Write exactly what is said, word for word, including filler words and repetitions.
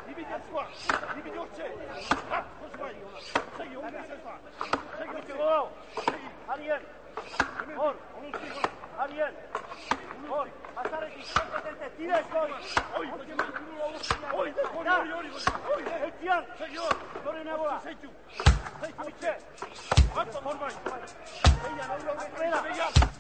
Dividi a squadra, dividi il centro. Ah, cosa fai? Sei io, uno sei fa. Sei io, ti volevo. Ariel. Or, uno stico. Ariel. Or, passare di setenta, tira e poi. Oi, oi, oi, oi, oi, oi. E Tian, sei io. Lorenavola. Sei tu. Sei tu. Amice. Quanto ormai? Ehi, non lo vedo.